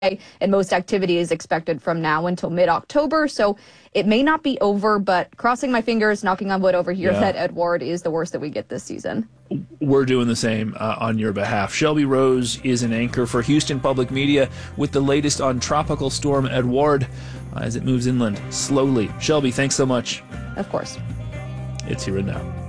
and most activity is expected from now until mid-October. So it may not be over, but crossing my fingers, knocking on wood over here, that Edouard is the worst that we get this season. We're doing the same on your behalf. Shelby Rose is an anchor for Houston Public Media with the latest on Tropical Storm Edouard as it moves inland slowly. Shelby, thanks so much. Of course. It's here and now.